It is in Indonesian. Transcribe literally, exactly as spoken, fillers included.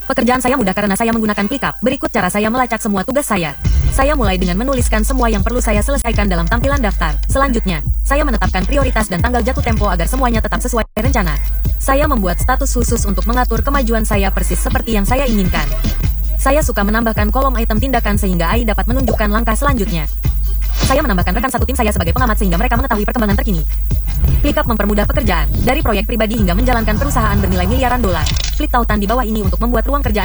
Pekerjaan saya mudah karena saya menggunakan ClickUp. Berikut cara saya melacak semua tugas saya. Saya mulai dengan menuliskan semua yang perlu saya selesaikan dalam tampilan daftar. Selanjutnya, saya menetapkan prioritas dan tanggal jatuh tempo agar semuanya tetap sesuai rencana. Saya membuat status khusus untuk mengatur kemajuan saya persis seperti yang saya inginkan. Saya suka menambahkan kolom item tindakan sehingga A I dapat menunjukkan langkah selanjutnya. Saya menambahkan rekan satu tim saya sebagai pengamat sehingga mereka mengetahui perkembangan terkini. ClickUp mempermudah pekerjaan, dari proyek pribadi hingga menjalankan perusahaan bernilai miliaran dolar. Klik tautan di bawah ini untuk membuat ruang kerjaan